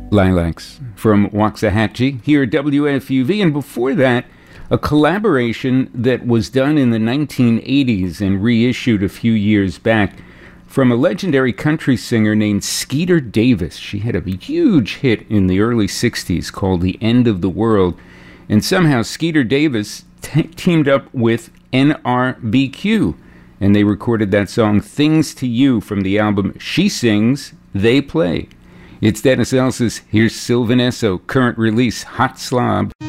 Lilacs from Waxahachie here at WFUV, and before that, a collaboration that was done in the 1980s and reissued a few years back from a legendary country singer named Skeeter Davis. She had a huge hit in the early 60s called The End of the World, and somehow Skeeter Davis teamed up with NRBQ, and they recorded that song Things to You from the album She Sings, They Play. It's Dennis Elsas. Here's Sylvan Esso, current release, Hot Slob.